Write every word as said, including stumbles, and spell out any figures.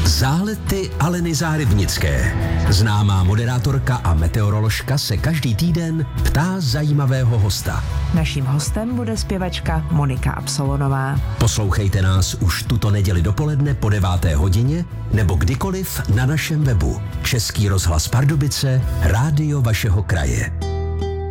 Zálety Aleny Zárybnické. Známá moderátorka a meteoroložka se každý týden ptá zajímavého hosta. Naším hostem bude zpěvačka Monika Absolonová. Poslouchejte nás už tuto neděli dopoledne po deváté hodině nebo kdykoliv na našem webu. Český rozhlas Pardubice, rádio vašeho kraje.